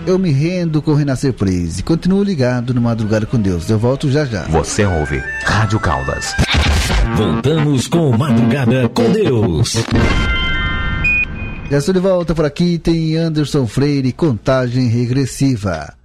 Eu me rendo com Renascer Praise. Continuo ligado no Madrugada com Deus. Eu volto já já. Você ouve Rádio Caldas. Voltamos com Madrugada com Deus. Já estou de volta por aqui. Tem Anderson Freire, Contagem Regressiva.